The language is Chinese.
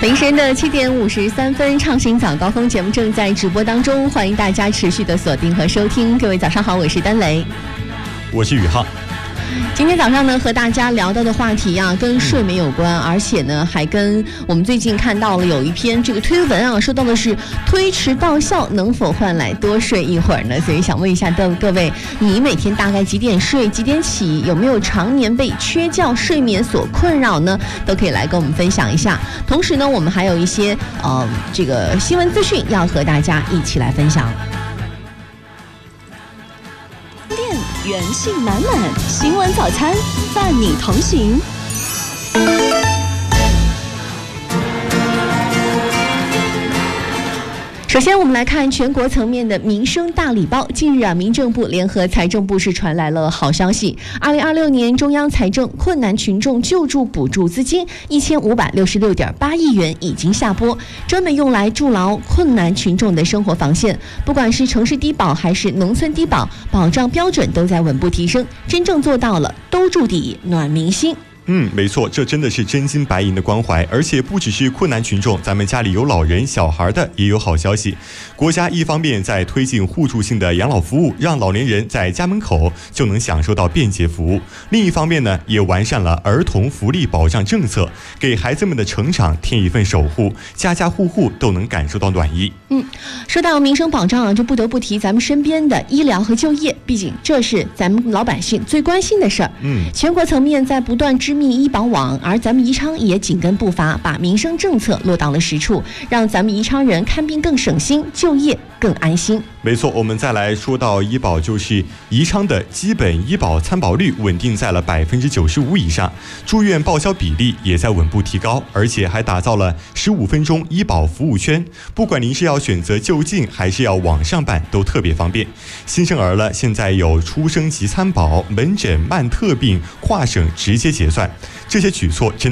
凌晨的7点53分，畅行早高峰节目正在直播当中，欢迎大家持续的锁定和收听。各位早上好，我是丹雷， 我是宇浩。 今天早上呢，和大家聊到的话题啊，跟睡眠有关，而且呢，还跟我们最近看到了有一篇这个推文啊，说到的是推迟到校能否换来多睡一会儿呢？所以想问一下各位，你每天大概几点睡，几点起？有没有常年被缺觉睡眠所困扰呢？都可以来跟我们分享一下。同时呢，我们还有一些这个新闻资讯要和大家一起来分享。 元气满满，新闻早餐伴你同行。 首先我们来看全国层面的民生大礼包。近日啊，民政部联合财政部是传来了好消息，2026年中央财政困难群众救助补助资金1566.8亿元已经下拨，专门用来筑牢困难群众的生活防线。不管是城市低保还是农村低保，保障标准都在稳步提升，真正做到了都筑底，暖民心。 没错，这真的是真金白银的关怀，而且不只是困难群众，咱们家里有老人小孩的也有好消息。国家一方面在推进互助性的养老服务，让老年人在家门口就能享受到便捷服务；另一方面呢，也完善了儿童福利保障政策，给孩子们的成长添一份守护，家家户户都能感受到暖意。 说到民生保障啊，就不得不提咱们身边的医疗和就业，毕竟这是咱们老百姓最关心的事儿。全国层面在不断织密医保网，而咱们宜昌也紧跟步伐，把民生政策落到了实处，让咱们宜昌人看病更省心，就业更安心。 没错，我们再来说到医保，就是宜昌的基本医保参保率稳定在了95%以上，住院报销比例也在稳步提高，而且还打造了15分钟医保服务圈，不管您是要选择就近还是要网上办，都特别方便。新生儿了，现在有出生即参保、门诊慢特病跨省直接结算，这些举措真